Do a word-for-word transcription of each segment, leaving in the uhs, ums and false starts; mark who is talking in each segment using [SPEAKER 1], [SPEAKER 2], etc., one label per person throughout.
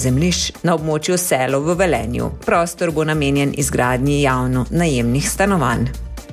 [SPEAKER 1] zemljišč na območju Selo v Velenju. Prostor bo namenjen izgradnji javno najemnih stanovanj.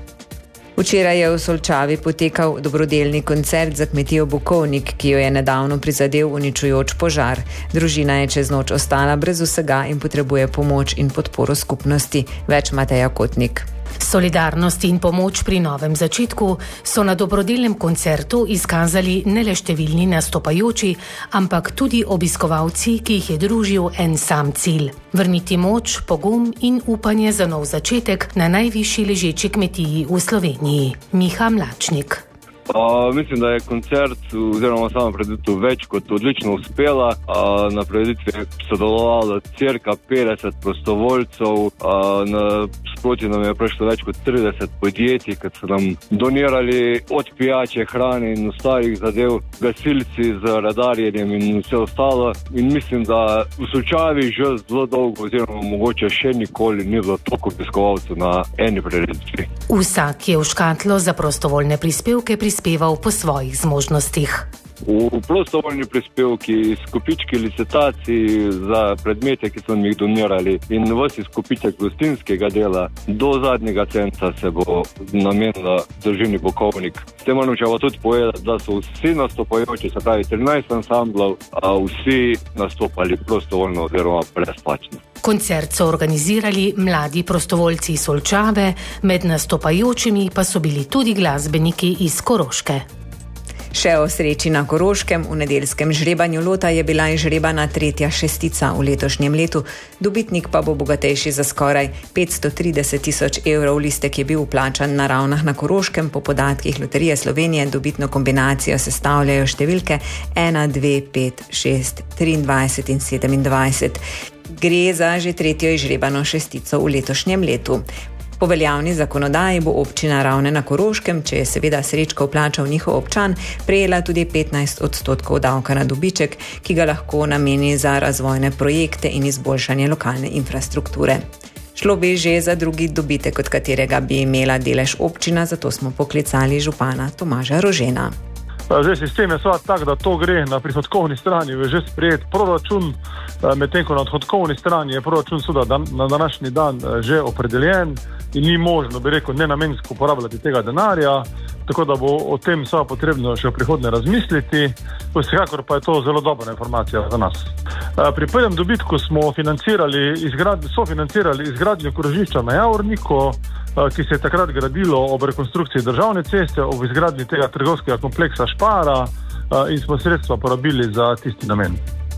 [SPEAKER 1] Včeraj je v Solčavi potekal dobrodelni koncert za kmetijo Bukovnik, ki jo je nedavno prizadel uničujoč požar. Družina je čez noč ostala brez vsega in potrebuje pomoč in podporo skupnosti. Več Mateja Kotnik.
[SPEAKER 2] Solidarnost in pomoč pri novem začetku so na dobrodelnem koncertu izkazali ne le številni nastopajoči, ampak tudi obiskovalci, ki jih je družil en sam cilj. Vrniti moč, pogum in upanje za nov začetek na najvišji ležeči kmetiji v Sloveniji. Miha Mlačnik.
[SPEAKER 3] Uh, mislim, da je koncert oziroma sama preditev več kot odlično uspela. Uh, na preditvi je sodelovalo cirka petdeset prostovoljcev, uh, na sproti nam je prišlo več kot trideset podjetij, ki so nam donirali od pijače, hrane in ostalih zadev, gasilci z radarjenjem in vse ostalo. In mislim, da v Solčavi že zelo dolgo oziroma mogoče še nikoli ni bilo toliko obiskovalcev na eni preditvi.
[SPEAKER 2] Vsak je v škatlo za prostovoljne prispevke prispeval po svojih zmožnostih.
[SPEAKER 3] V prostovoljni prispevki, izkupički licitacij za predmete, ki so jih donirali, in ves izkupiček gostinskega dela do zadnjega centa se bo namenila družini Bukovnik. S tem moram tudi povedati, da so vsi nastopajoči, se pravi trinajst ansamblov, a vsi nastopali prostovoljno oziroma brezplačno.
[SPEAKER 2] Koncert so organizirali mladi prostovoljci iz Solčave, med nastopajočimi pa so bili tudi glasbeniki iz Koroške.
[SPEAKER 1] Še o sreči na Koroškem. V nedeljskem žrebanju lota je bila izžrebana tretja šestica v letošnjem letu. Dobitnik pa bo bogatejši za skoraj petsto trideset tisoč evrov. Listek je bil vplačan na Ravnah na Koroškem. Po podatkih Loterije Slovenije dobitno kombinacijo sestavljajo številke ena, dve, pet, šest, triindvajset in sedemindvajset. Gre za že tretjo izžrebano šestico v letošnjem letu. Po veljavni zakonodaji bo občina Ravne na Koroškem, če je seveda srečko vplačal njihov občan, prejela tudi petnajst odstotkov davka na dobiček, ki ga lahko nameni za razvojne projekte in izboljšanje lokalne infrastrukture. Šlo bi že za drugi dobitek, od katerega bi imela delež občina, zato smo poklicali župana Tomaža Rožena.
[SPEAKER 4] Zdaj, sistem je seveda tak, da to gre na prihodkovni strani, je že sprejet proračun, medtem ko na odhodkovni strani je proračun seveda na današnji dan že opredeljen in ni možno, bi rekel, nenamensko uporabljati tega denarja, tako da bo o tem seveda potrebno še v prihodnje razmisliti. Vsekakor pa je to zelo dobra informacija za nas. Pri prvem dobitku smo financirali, izgrad, sofinancirali izgradnjo krožišča na Javorniku, ki se je takrat gradilo ob rekonstrukciji državne ceste, ob izgradnji tega trgovskega kompleksa Špara, in smo sredstva porabili za tisti namen.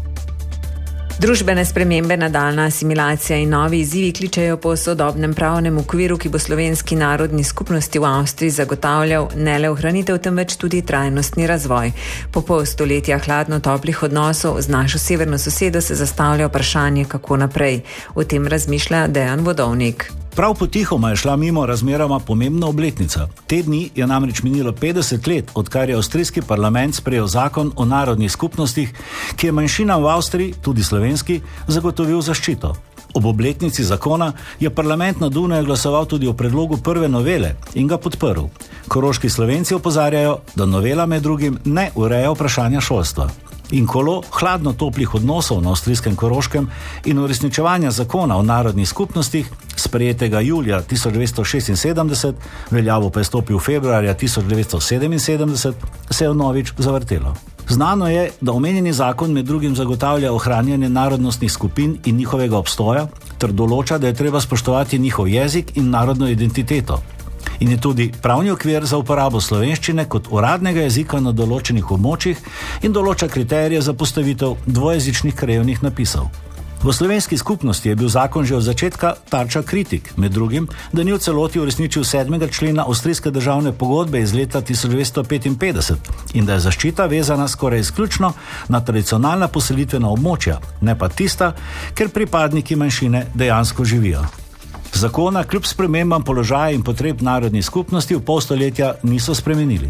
[SPEAKER 1] Družbene spremembe, nadaljna asimilacija in novi izzivi kličejo po sodobnem pravnem okviru, ki bo slovenski narodni skupnosti v Avstriji zagotavljal ne le ohranitev, temveč tudi trajnostni razvoj. Po pol stoletja hladno-toplih odnosov z našo severno sosedo se zastavlja vprašanje, kako naprej. O tem razmišlja Dejan Vodovnik.
[SPEAKER 5] Prav potihoma je šla mimo razmeroma pomembna obletnica. Te dni je namreč minilo petdeset let, odkar je avstrijski parlament sprejel zakon o narodnih skupnostih, ki je manjšinam v Avstriji, tudi slovenski, zagotovil zaščito. Ob obletnici zakona je parlament na Dunaju glasoval tudi o predlogu prve novele in ga podprl. Koroški Slovenci opozarjajo, da novela med drugim ne ureja vprašanja šolstva. In kolo hladno-toplih odnosov na avstrijskem Koroškem in uresničevanja zakona o narodnih skupnostih, sprejetega julija tisoč devetsto šestinsedemdeset, veljavo pa je stopil februarja tisoč devetsto sedeminsedemdeset, se je vnovič zavrtelo. Znano je, da omenjeni zakon med drugim zagotavlja ohranjanje narodnostnih skupin in njihovega obstoja, ter določa, da je treba spoštovati njihov jezik in narodno identiteto. In je tudi pravni okvir za uporabo slovenščine kot uradnega jezika na določenih območjih in določa kriterije za postavitev dvojezičnih krajevnih napisov. V slovenski skupnosti je bil zakon že od začetka tarča kritik, med drugim, da ni v celoti uresničil sedmega člena avstrijske državne pogodbe iz leta tisoč devetsto petinpetdeset in da je zaščita vezana skoraj izključno na tradicionalna poselitvena območja, ne pa tista, ker pripadniki manjšine dejansko živijo. Zakona kljub spremembam položaja in potreb narodnih skupnosti v pol stoletja niso spremenili.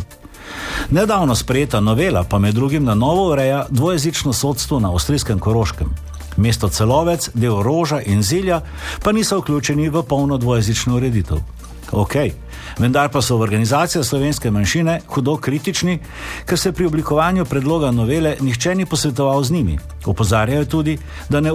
[SPEAKER 5] Nedavno sprejeta novela pa med drugim na novo ureja dvojezično sodstvo na avstrijskem Koroškem. Mesto Celovec, del Roža in Zilja pa niso vključeni v polno dvojezično ureditev. Ok, vendar pa so v organizaciji slovenske manjšine hudo kritični, ker se pri oblikovanju predloga novele nihče ni posvetoval z njimi. Opozarjajo tudi, da ne